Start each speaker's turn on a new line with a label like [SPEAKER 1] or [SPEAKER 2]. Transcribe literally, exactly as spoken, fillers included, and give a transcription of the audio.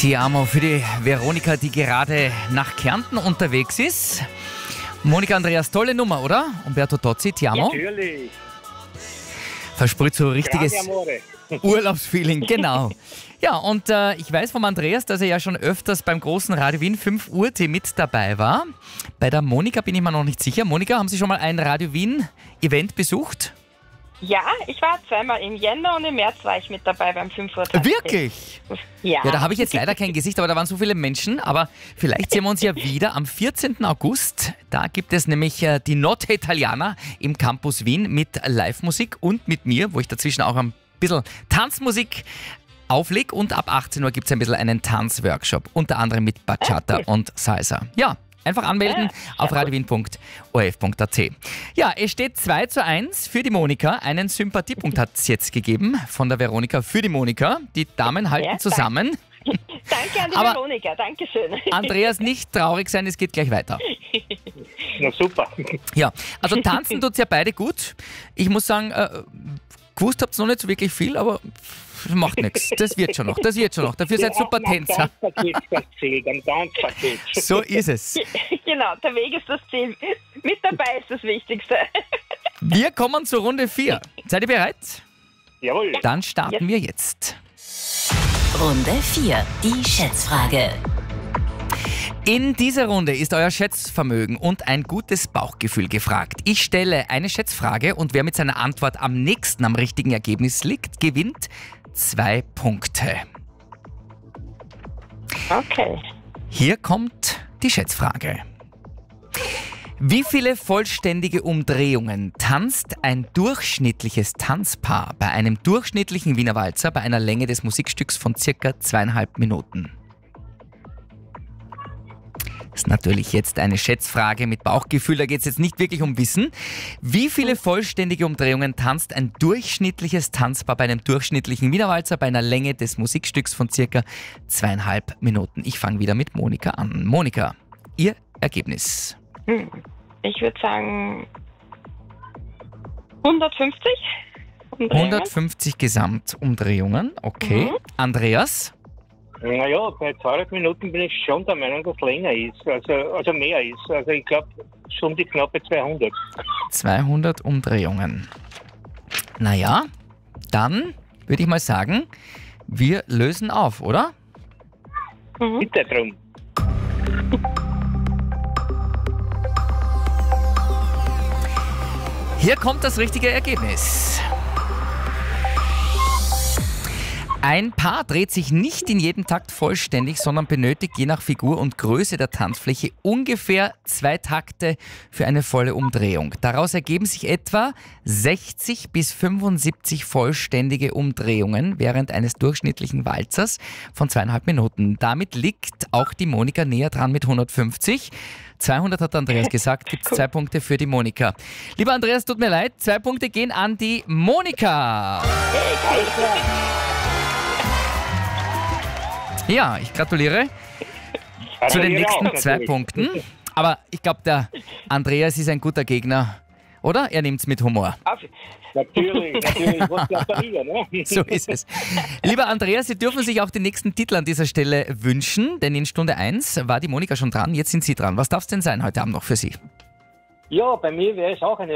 [SPEAKER 1] Ti amo für die Veronika, die gerade nach Kärnten unterwegs ist. Monika, Andreas, tolle Nummer, oder? Umberto Tozzi, Ti amo.
[SPEAKER 2] Natürlich.
[SPEAKER 1] Versprüht so richtiges
[SPEAKER 2] Grande amore.
[SPEAKER 1] Urlaubsfeeling, genau. Ja, und äh, ich weiß vom Andreas, dass er ja schon öfters beim großen Radio Wien fünf Uhr Tee mit dabei war. Bei der Monika bin ich mir noch nicht sicher. Monika, haben Sie schon mal ein Radio Wien Event besucht?
[SPEAKER 3] Ja, ich war zweimal im Jänner und im März war ich mit dabei beim fünf Uhr Tag.
[SPEAKER 1] Wirklich?
[SPEAKER 3] Ja.
[SPEAKER 1] Ja, da habe ich jetzt leider kein Gesicht, aber da waren so viele Menschen. Aber vielleicht sehen wir uns ja wieder am vierzehnten August. Da gibt es nämlich äh, die Notte Italiana im Campus Wien mit Live-Musik und mit mir, wo ich dazwischen auch ein bisschen Tanzmusik auflege. Und ab achtzehn Uhr gibt es ein bisschen einen Tanzworkshop, unter anderem mit Bachata
[SPEAKER 3] Okay.
[SPEAKER 1] und Salsa. Ja, einfach anmelden
[SPEAKER 3] Ja,
[SPEAKER 1] auf radiowien punkt o r f punkt a t. Ja, es steht zwei zu eins für die Monika. Einen Sympathiepunkt hat es jetzt gegeben von der Veronika für die Monika. Die Damen halten
[SPEAKER 3] Ja,
[SPEAKER 1] zusammen.
[SPEAKER 3] Danke an die
[SPEAKER 1] Aber-
[SPEAKER 3] Veronika, danke schön.
[SPEAKER 1] Andreas, nicht traurig sein, es geht gleich weiter.
[SPEAKER 2] Na super.
[SPEAKER 1] Ja, also tanzen tut's ja beide gut. Ich muss sagen, äh, gewusst habt's noch nicht so wirklich viel, aber macht nichts. Das wird schon noch, das wird schon noch. Dafür seid ihr super Tänzer.
[SPEAKER 2] Am Tanzpaket erzählt, am Tanzpaket.
[SPEAKER 1] So ist es.
[SPEAKER 3] Genau, der Weg ist das Ziel. Mit dabei ist das Wichtigste.
[SPEAKER 1] Wir kommen zur Runde vier. Seid ihr bereit?
[SPEAKER 2] Jawohl.
[SPEAKER 1] Dann starten wir jetzt.
[SPEAKER 4] Runde vier. Die Schätzfrage.
[SPEAKER 1] In dieser Runde ist euer Schätzvermögen und ein gutes Bauchgefühl gefragt. Ich stelle eine Schätzfrage und wer mit seiner Antwort am nächsten am richtigen Ergebnis liegt, gewinnt zwei Punkte.
[SPEAKER 3] Okay.
[SPEAKER 1] Hier kommt die Schätzfrage. Wie viele vollständige Umdrehungen tanzt ein durchschnittliches Tanzpaar bei einem durchschnittlichen Wiener Walzer bei einer Länge des Musikstücks von circa zweieinhalb Minuten? Das ist natürlich jetzt eine Schätzfrage mit Bauchgefühl, da geht es jetzt nicht wirklich um Wissen. Wie viele vollständige Umdrehungen tanzt ein durchschnittliches Tanzpaar bei einem durchschnittlichen Wiener Walzer bei einer Länge des Musikstücks von circa zweieinhalb Minuten? Ich fange wieder mit Monika an. Monika, Ihr Ergebnis?
[SPEAKER 3] Hm. Ich würde sagen hundertfünfzig. Umdrehungen.
[SPEAKER 1] hundertfünfzig Gesamtumdrehungen, okay.
[SPEAKER 3] Mhm.
[SPEAKER 1] Andreas?
[SPEAKER 2] Naja, bei zweieinhalb Minuten bin ich schon der Meinung, dass es länger ist, also, also mehr ist. Also ich glaube schon die knappe zweihundert.
[SPEAKER 1] zweihundert Umdrehungen. Naja, dann würde ich mal sagen, wir lösen auf, oder?
[SPEAKER 2] Bitte drum.
[SPEAKER 1] Hier kommt das richtige Ergebnis. Ein Paar dreht sich nicht in jedem Takt vollständig, sondern benötigt je nach Figur und Größe der Tanzfläche ungefähr zwei Takte für eine volle Umdrehung. Daraus ergeben sich etwa sechzig bis fünfundsiebzig vollständige Umdrehungen während eines durchschnittlichen Walzers von zweieinhalb Minuten. Damit liegt auch die Monika näher dran mit hundertfünfzig. zweihundert hat Andreas gesagt, gibt es zwei Punkte für die Monika. Lieber Andreas, tut mir leid, zwei Punkte gehen an die Monika. Ja, ich gratuliere zu den nächsten
[SPEAKER 2] auch,
[SPEAKER 1] zwei
[SPEAKER 2] natürlich.
[SPEAKER 1] Punkten. Aber ich glaube, der Andreas ist ein guter Gegner, oder? Er nimmt es mit Humor.
[SPEAKER 3] Auf,
[SPEAKER 2] Natürlich, natürlich. Was bleibt da wieder, ne?
[SPEAKER 1] So ist es. Lieber Andreas, Sie dürfen sich auch den nächsten Titel an dieser Stelle wünschen, denn in Stunde eins war die Monika schon dran, jetzt sind Sie dran. Was darf es denn sein heute Abend noch für Sie?
[SPEAKER 2] Ja, bei mir wäre es auch eine